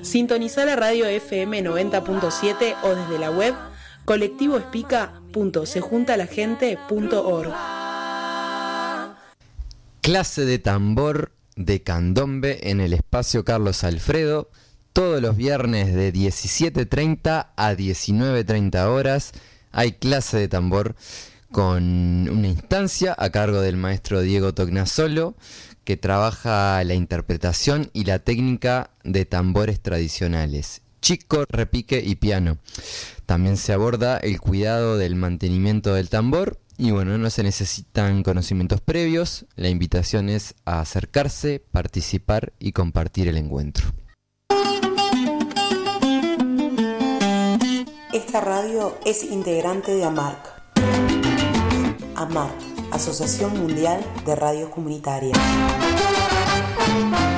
Sintonizá la radio FM 90.7 o desde la web colectivoespica.sejuntalagente.org. Clase de tambor de candombe en el espacio Carlos Alfredo, todos los viernes de 17:30 a 19:30 horas. Hay clase de tambor con una instancia a cargo del maestro Diego Tognasolo, que trabaja la interpretación y la técnica de tambores tradicionales, chico, repique y piano. También se aborda el cuidado del mantenimiento del tambor y bueno, no se necesitan conocimientos previos. La invitación es a acercarse, participar y compartir el encuentro. Esta radio es integrante de AMARC. AMARC, Asociación Mundial de Radios Comunitarias.